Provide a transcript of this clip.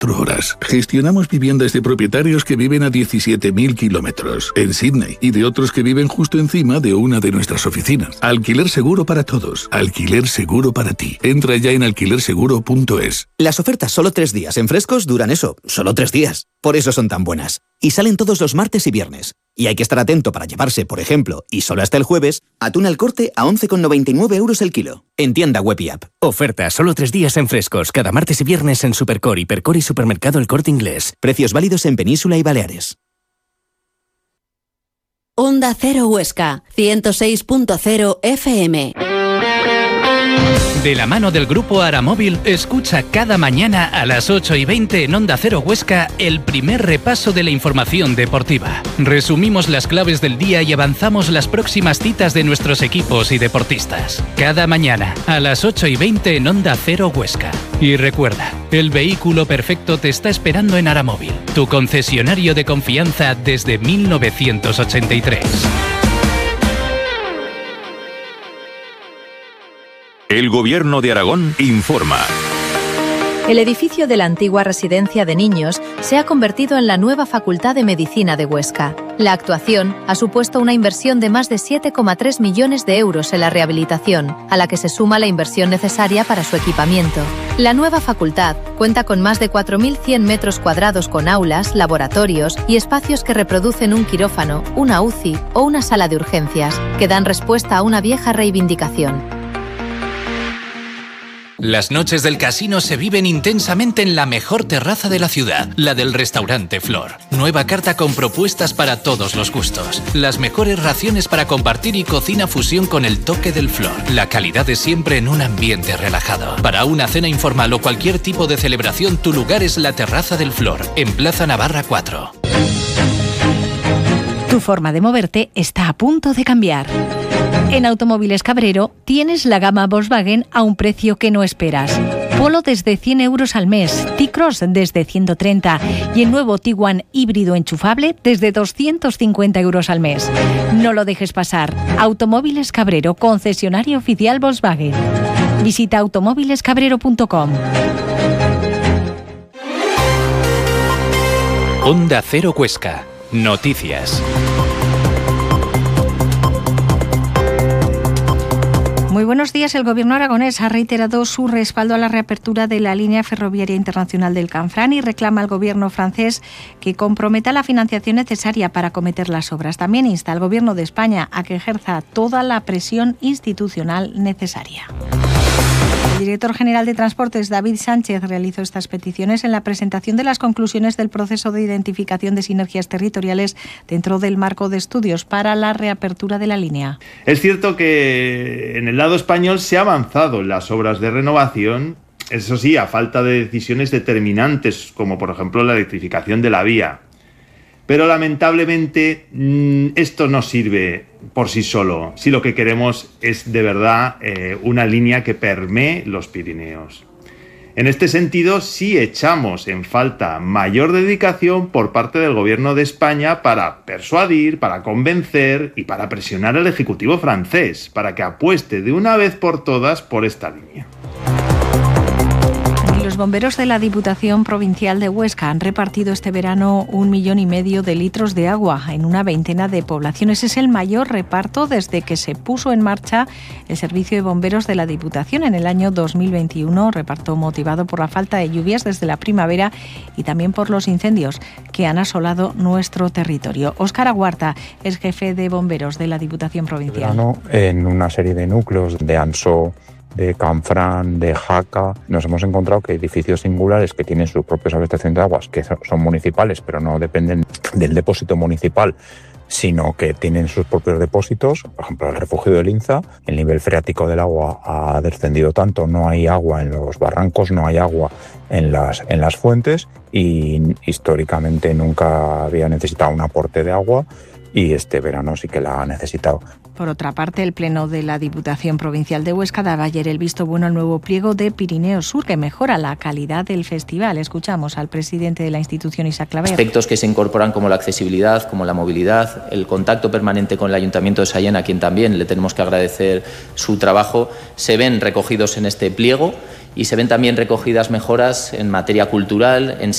horas. Gestionamos viviendas de propietarios que viven a 17.000 kilómetros en Sydney y de otros que viven justo encima de una de nuestras oficinas. Alquiler seguro para todos. Alquiler seguro para ti. Entra ya en alquilerseguro.es. Las ofertas solo 3 días en Frescos duran eso, solo 3 días. Por eso son tan buenas. Y salen todos los martes y viernes. Y hay que estar atento para llevarse, por ejemplo, y solo hasta el jueves, atún al corte a 11,99 € el kilo. En tienda web y app. Oferta solo 3 días en Frescos, cada martes y viernes en Supercor, Hipercor y Supermercado El Corte Inglés. Precios válidos en Península y Baleares. Onda Cero Huesca, 106.0 FM. De la mano del grupo Aramóvil, escucha cada mañana a las 8:20 en Onda Cero Huesca el primer repaso de la información deportiva. Resumimos las claves del día y avanzamos las próximas citas de nuestros equipos y deportistas. Cada mañana a las 8:20 en Onda Cero Huesca. Y recuerda, el vehículo perfecto te está esperando en Aramóvil, tu concesionario de confianza desde 1983. El Gobierno de Aragón informa. El edificio de la antigua residencia de niños se ha convertido en la nueva Facultad de Medicina de Huesca. La actuación ha supuesto una inversión de más de 7,3 millones de euros en la rehabilitación, a la que se suma la inversión necesaria para su equipamiento. La nueva facultad cuenta con más de 4.100 metros cuadrados con aulas, laboratorios y espacios que reproducen un quirófano, una UCI o una sala de urgencias, que dan respuesta a una vieja reivindicación. Las noches del casino se viven intensamente en la mejor terraza de la ciudad, la del restaurante Flor. Nueva carta con propuestas para todos los gustos. Las mejores raciones para compartir y cocina fusión con el toque del Flor. La calidad de siempre en un ambiente relajado. Para una cena informal o cualquier tipo de celebración, tu lugar es la terraza del Flor, en Plaza Navarra 4. Tu forma de moverte está a punto de cambiar. En Automóviles Cabrero tienes la gama Volkswagen a un precio que no esperas. Polo desde 100 € al mes, T-Cross desde 130 y el nuevo Tiguan híbrido enchufable desde 250 € al mes. No lo dejes pasar. Automóviles Cabrero, concesionario oficial Volkswagen. Visita automóvilescabrero.com. Onda Cero Huesca. Noticias. Muy buenos días. El Gobierno aragonés ha reiterado su respaldo a la reapertura de la línea ferroviaria internacional del Canfranc y reclama al Gobierno francés que comprometa la financiación necesaria para acometer las obras. También insta al Gobierno de España a que ejerza toda la presión institucional necesaria. El director general de Transportes, David Sánchez, realizó estas peticiones en la presentación de las conclusiones del proceso de identificación de sinergias territoriales dentro del marco de estudios para la reapertura de la línea. Es cierto que en el lado español se ha avanzado en las obras de renovación, eso sí, a falta de decisiones determinantes, como por ejemplo la electrificación de la vía. Pero lamentablemente esto no sirve por sí solo, si lo que queremos es de verdad una línea que permee los Pirineos. En este sentido, sí echamos en falta mayor dedicación por parte del Gobierno de España para persuadir, para convencer y para presionar al Ejecutivo francés para que apueste de una vez por todas por esta línea. Los bomberos de la Diputación Provincial de Huesca han repartido este verano 1,5 millones de litros de agua en una veintena de poblaciones. Es el mayor reparto desde que se puso en marcha el servicio de bomberos de la Diputación en el año 2021, reparto motivado por la falta de lluvias desde la primavera y también por los incendios que han asolado nuestro territorio. Óscar Aguarta es jefe de bomberos de la Diputación Provincial. En una serie de núcleos de Ansó, de Canfranc, de Jaca, nos hemos encontrado que edificios singulares que tienen sus propios abastecimientos de aguas, que son municipales, pero no dependen del depósito municipal, sino que tienen sus propios depósitos. Por ejemplo, el refugio del Inza, el nivel freático del agua ha descendido tanto, no hay agua en los barrancos, no hay agua en las fuentes y históricamente nunca había necesitado un aporte de agua y este verano sí que la ha necesitado. Por otra parte, el Pleno de la Diputación Provincial de Huesca daba ayer el visto bueno al nuevo pliego de Pirineo Sur, que mejora la calidad del festival. Escuchamos al presidente de la institución, Isaac Claver. Aspectos que se incorporan como la accesibilidad, como la movilidad, el contacto permanente con el Ayuntamiento de Sallent, a quien también le tenemos que agradecer su trabajo, se ven recogidos en este pliego y se ven también recogidas mejoras en materia cultural, en